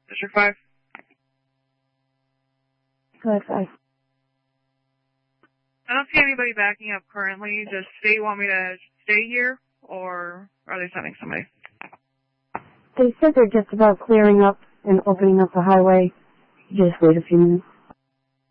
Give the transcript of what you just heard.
District 5. Good, 5. I don't see anybody backing up currently. Does state want me to stay here, or are they sending somebody? They said they're just about clearing up and opening up the highway. Just wait a few minutes.